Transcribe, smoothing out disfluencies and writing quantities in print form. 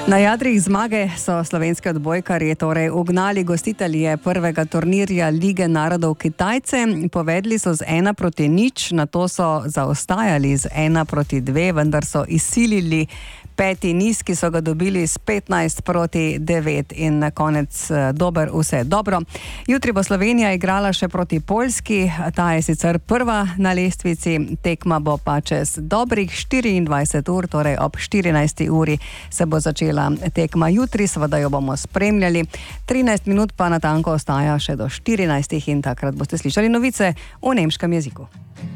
Na jadrih zmage so slovenski odbojkarji torej ugnali gostitelje prvega turnirja Lige narodov Kitajce. Povedli so z 1-0, nato so zaostajali z 1-2, vendar so izsilili peti niz, ki so ga dobili s 15-9 in na konec dober vse dobro. Jutri bo Slovenija igrala še proti Poljski, ta je sicer prva na lestvici, tekma bo pa čez dobrih 24 ur, torej ob 14. uri se bo začela tekma jutri, seveda jo bomo spremljali. 13 minut pa natanko ostaja še do 14 in takrat boste slišali novice v nemškem jeziku.